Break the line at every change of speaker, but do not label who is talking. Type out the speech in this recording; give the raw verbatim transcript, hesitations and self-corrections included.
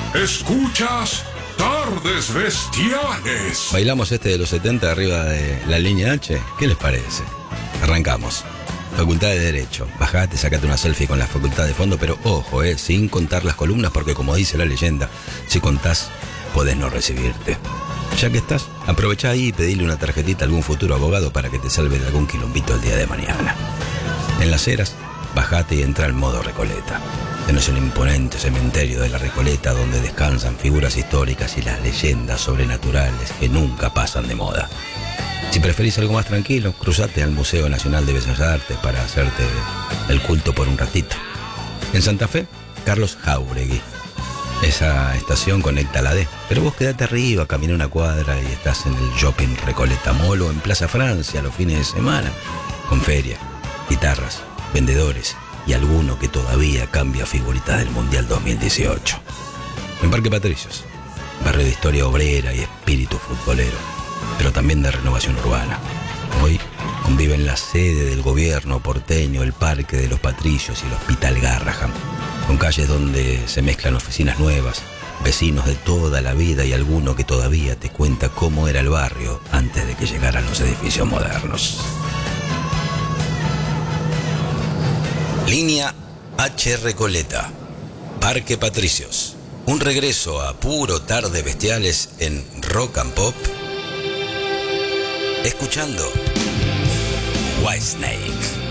Escuchas Tardes Bestiales.
Bailamos este de los setenta arriba de la línea H. ¿Qué les parece? Arrancamos. Facultad de Derecho. Bajate, sacate una selfie con la facultad de fondo, pero ojo, eh, sin contar las columnas, porque como dice la leyenda, si contás, podés no recibirte. Ya que estás, aprovechá ahí y pedile una tarjetita a algún futuro abogado para que te salve de algún quilombito el día de mañana. En Las Heras, bajate y entra al modo Recoleta. Tenés el imponente cementerio de la Recoleta donde descansan figuras históricas y las leyendas sobrenaturales que nunca pasan de moda. Si preferís algo más tranquilo, cruzate al Museo Nacional de Bellas Artes para hacerte el culto por un ratito. En Santa Fe, Carlos Jáuregui. Esa estación conecta a la D, pero vos quedate arriba, camina una cuadra y estás en el Shopping Recoleta Mall o en Plaza Francia los fines de semana, con feria, guitarras, vendedores y alguno que todavía cambia figuritas del Mundial dos mil dieciocho. En Parque Patricios, barrio de historia obrera y espíritu futbolero, pero también de renovación urbana. Hoy conviven la sede del gobierno porteño, el Parque de los Patricios y el Hospital Garrahan, con calles donde se mezclan oficinas nuevas, vecinos de toda la vida y alguno que todavía te cuenta cómo era el barrio antes de que llegaran los edificios modernos. Línea H Recoleta, Parque Patricios. Un regreso a puro Tarde Bestiales en Rock and Pop, escuchando Whitesnake.